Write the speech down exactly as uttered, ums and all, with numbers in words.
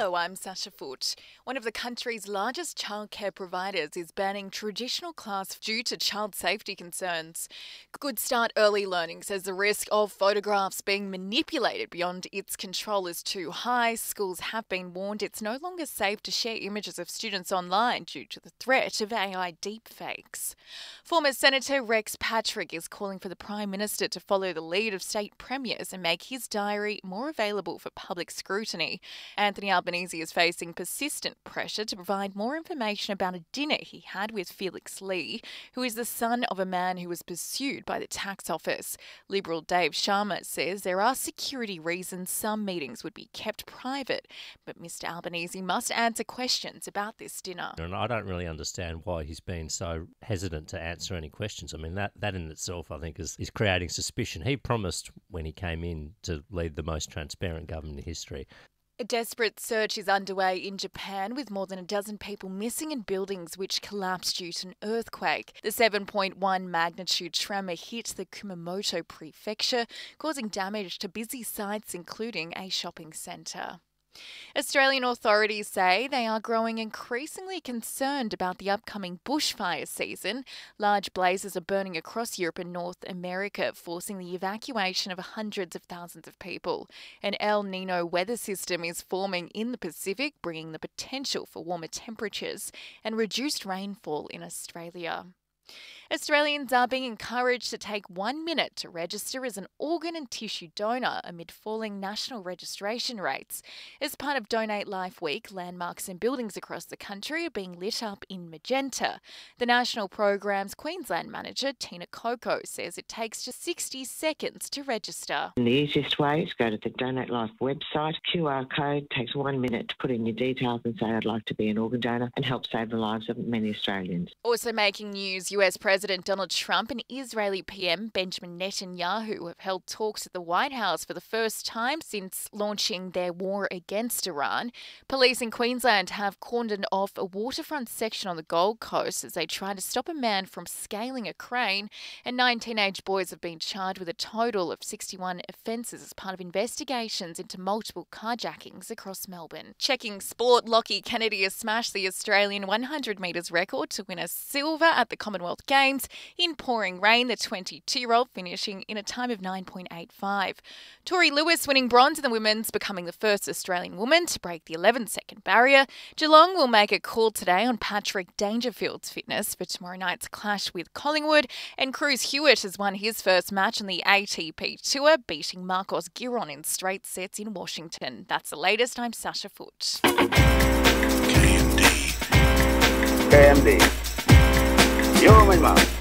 Hello, I'm Sasha Foote. One of the country's largest childcare providers is banning traditional class due to child safety concerns. Good Start Early Learning says the risk of photographs being manipulated beyond its control is too high. Schools have been warned it's no longer safe to share images of students online due to the threat of A I deepfakes. Former Senator Rex Patrick is calling for the Prime Minister to follow the lead of state premiers and make his diary more available for public scrutiny. Anthony Albanese is facing persistent pressure to provide more information about a dinner he had with Felix Lee, who is the son of a man who was pursued by the tax office. Liberal Dave Sharma says there are security reasons some meetings would be kept private, but Mr Albanese must answer questions about this dinner. And I don't really understand why he's been so hesitant to answer any questions. I mean, that, that in itself, I think, is, is creating suspicion. He promised when he came in to lead the most transparent government in history. A desperate search is underway in Japan with more than a dozen people missing in buildings which collapsed due to an earthquake. The seven point one magnitude tremor hit the Kumamoto prefecture, causing damage to busy sites including a shopping centre. Australian authorities say they are growing increasingly concerned about the upcoming bushfire season. Large blazes are burning across Europe and North America, forcing the evacuation of hundreds of thousands of people. An El Nino weather system is forming in the Pacific, bringing the potential for warmer temperatures and reduced rainfall in Australia. Australians are being encouraged to take one minute to register as an organ and tissue donor amid falling national registration rates. As part of Donate Life Week, landmarks and buildings across the country are being lit up in magenta. The national program's Queensland manager, Tina Coco, says it takes just sixty seconds to register. And the easiest way is go to the Donate Life website. Q R code takes one minute to put in your details and say I'd like to be an organ donor and help save the lives of many Australians. Also making news, U S President Donald Trump and Israeli P M Benjamin Netanyahu have held talks at the White House for the first time since launching their war against Iran. Police in Queensland have cordoned off a waterfront section on the Gold Coast as they try to stop a man from scaling a crane, and nine teenage boys have been charged with a total of sixty-one offences as part of investigations into multiple carjackings across Melbourne. Checking sport, Lockie Kennedy has smashed the Australian one hundred metres record to win a silver at the Commonwealth Games in pouring rain, the twenty-two-year-old finishing in a time of nine point eight five. Tori Lewis winning bronze in the women's, becoming the first Australian woman to break the eleven-second barrier. Geelong will make a call today on Patrick Dangerfield's fitness for tomorrow night's clash with Collingwood, and Cruz Hewitt has won his first match on the A T P Tour, beating Marcos Giron in straight sets in Washington. That's the latest. I'm Sasha Foote. K M D. K M D. Yo, my man.